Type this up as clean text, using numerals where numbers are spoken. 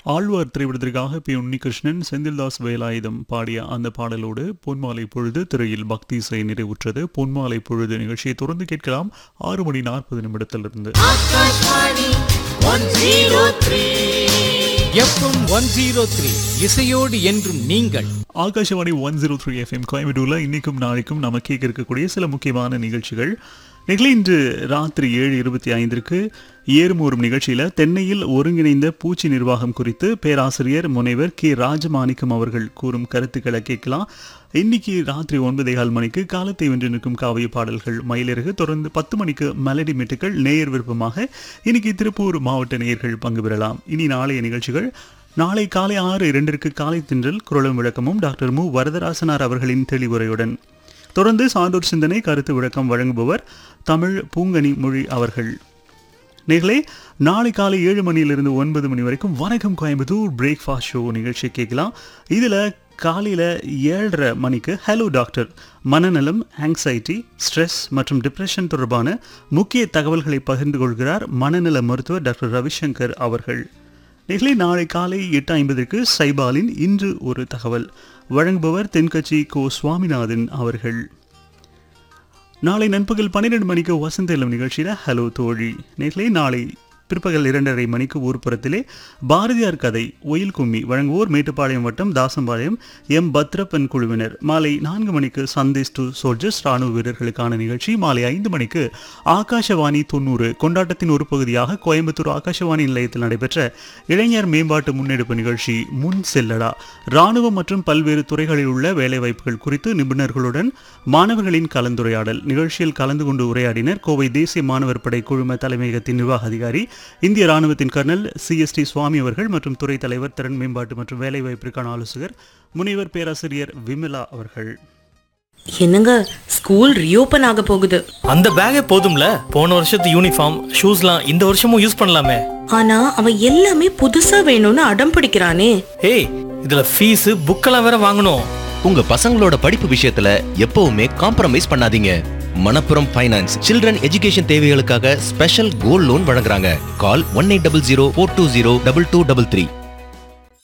ஆழ்வார் திரைப்படத்திற்காக பி உன்னிகிருஷ்ணன் செந்தில்தாஸ் வேலாயுதம் பாடிய அந்த பாடலோடு பொன்மாலை பொழுது திரையில் பக்தி இசை நிறைவுற்றது. பொன்மாலை பொழுது நிகழ்ச்சியை தொடர்ந்து கேட்கலாம் 6:40 FM 103 இசையோடு என்றும் நீங்கள். ஆகாஷவாணி 103 FM கோயம்புத்தூர்ல இன்னைக்கும் நாளைக்கும் நம்ம கேட்க இருக்கக்கூடிய சில முக்கியமான நிகழ்ச்சிகள். இன்று ராத்திரி 7:25 ஏறுமூறும் நிகழ்ச்சியில் தென்னையில் ஒருங்கிணைந்த பூச்சி நிர்வாகம் குறித்து பேராசிரியர் முனைவர் கே ராஜமாணிக்கம் அவர்கள் கூறும் கருத்துக்களை கேட்கலாம். இன்னைக்கு ராத்திரி 9:15 காலத்தை வென்று நிற்கும் காவிய பாடல்கள் மயிலிறகு, தொடர்ந்து 10 மணிக்கு மெலடி மெட்டுக்கள் நேயர் விருப்பமாக இன்னைக்கு திருப்பூர் மாவட்ட நேயர்கள் பங்கு பெறலாம். இனி நாளைய நிகழ்ச்சிகள்: நாளை காலை 6:02 காலை தின்றல் குரலும் விளக்கமும் டாக்டர் மு வரதராசனார் அவர்களின் தெளிவுரையுடன், தொடர்ந்து சான்றோர் சிந்தனை கருத்து விளக்கம் வழங்குபவர் தமிழ் பூங்கனி மொழி அவர்கள். நேர்களே, நாளை காலை 7 மணியிலிருந்து 9 மணி வரைக்கும் வணக்கம் கோயம்புத்தூர் பிரேக்ஃபாஸ்ட் ஷோ நிகழ்ச்சி கேட்கலாம். இதில் காலையில் 7:30 மணிக்கு ஹலோ டாக்டர், மனநலம், ஆங்ஸைட்டி, ஸ்ட்ரெஸ் மற்றும் டிப்ரெஷன் தொடர்பான முக்கிய தகவல்களை பகிர்ந்து கொள்கிறார் மனநல மருத்துவர் டாக்டர் ரவிசங்கர் அவர்கள். நேர்களே, நாளை காலை 8:50 சைபாலின் இன்று ஒரு தகவல் வழங்குபவர் தென்கட்சி கோ சுவாமிநாதன் அவர்கள். நாளை நண்பகல் 12 மணிக்கு வசந்த இளம் நிகழ்ச்சியில் ஹலோ தோழி. நேர்களே, நாளை பிற்பகல் 2:30 மணிக்கு ஊர்ப்புறத்திலே பாரதியார் கதை ஒயில் கும்மி வழங்குவோர் மேட்டுப்பாளையம் வட்டம் தாசம்பாளையம் எம் பத்ரப்பன் குழுவினர். மாலை 4 மணிக்கு சந்தேஷ் டு சோல்ஜர்ஸ் ராணுவ வீரர்களுக்கான நிகழ்ச்சி. மாலை 5 மணிக்கு ஆகாஷவாணி 90 கொண்டாட்டத்தின் ஒரு பகுதியாக கோயம்புத்தூர் ஆகாஷவாணி நிலையத்தில் நடைபெற்ற இளைஞர் மேம்பாட்டு முன்னெடுப்பு நிகழ்ச்சி முன் செல்லடா. ராணுவம் மற்றும் பல்வேறு துறைகளில் உள்ள வேலைவாய்ப்புகள் குறித்து நிபுணர்களுடன் மாணவர்களின் கலந்துரையாடல் நிகழ்ச்சியில் கலந்து கொண்டு உரையாடினர் கோவை தேசிய மாணவர் படை குழும தலைமையகத்தின் நிர்வாக அதிகாரி இந்திய ராணுவத்தின் கர்னல் CST சுவாமி அவர்கள் மற்றும் துறை தலைவர் திறன் மேம்பாட்டு மற்றும் வேலைவாய்ப்பிற்கான ஆலோசகர் முனைவர் பேராசிரியர் விமலா அவர்கள். என்னங்க, ஸ்கூல் ரீஓபன் ஆக போகுது. அந்த பேக்கே போதும்ல, போன வருஷத்து யூனிஃபார்ம் ஷூஸ்லாம் இந்த வருஷமும் யூஸ் பண்ணலாமே. ஆனா அவன் எல்லாமே புதுசா வேணும்னு அடம் பிடிக்கிறானே. ஏய், இதுல ஃபீஸ் புக்கெல்லாம் வேற வாங்கணும். உங்க பசங்களோட படிப்பு விஷயத்துல எப்பவுமே காம்ப்ரமைஸ் பண்ணாதீங்க. மணப்புரம் ஃபைனான்ஸ் சில்ட்ரன் எஜுகேஷன் தேவைகளுக்காக ஸ்பெஷல் கோல்ட் லோன் வழங்குறாங்க. கால் 1800 420 2233.